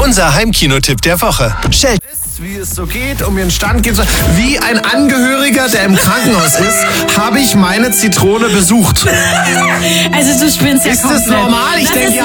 Unser Heimkinotipp der Woche. Shell. Wie es so geht, um ihren Stand geht. Wie ein Angehöriger, der im Krankenhaus ist, habe ich meine Zitrone besucht. Also du spinnst ja Ist komplett. das normal? Ich denke, ja,